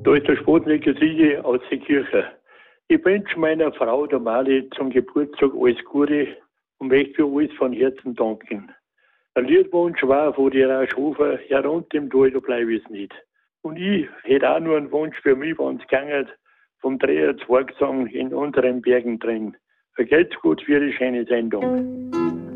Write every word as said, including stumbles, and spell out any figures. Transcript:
Da ist der Spotnicker Siege aus der Kirche. Ich wünsche meiner Frau, der Mali, zum Geburtstag alles Gute und möchte für alles von Herzen danken. Ein Liedwunsch war von der Rauschhofer, herunter im Tal, da bleibe ich nicht. Und ich hätte auch nur einen Wunsch für mich, wenn es gegangen, vom Dreher Zwergsang in unseren Bergen drin. Vergelt's gut für die schöne Sendung.